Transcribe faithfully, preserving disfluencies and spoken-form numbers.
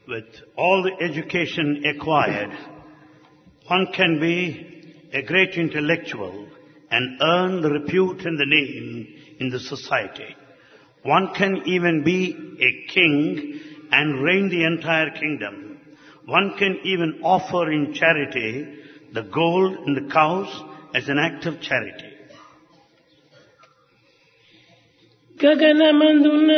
With all the education acquired, one can be a great intellectual and earn the repute and the name in the society. One can even be a king and reign the entire kingdom. One can even offer in charity the gold and the cows as an act of charity. గగనమందున